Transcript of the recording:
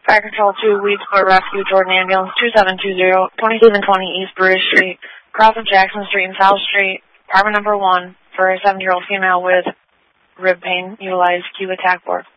Fire Control 2, Weedsport Rescue, Jordan Ambulance, 2720, 2720 East Bruce Street, cross of Jackson Street and South Street, apartment number 1, for a 7-year-old female with rib pain. Utilize Q attack board.